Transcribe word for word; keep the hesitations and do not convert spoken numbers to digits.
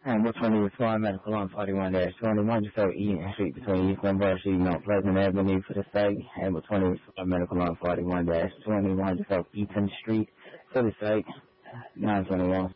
Hamlet twenty Respond Medical on forty-one twenty-one, just over Eaton Street between East Glenboro Street and Mount Pleasant Avenue for the site. Hamlet twenty Respond Medical on forty-one twenty-one, just over Eaton Street for the site. nine twenty-one.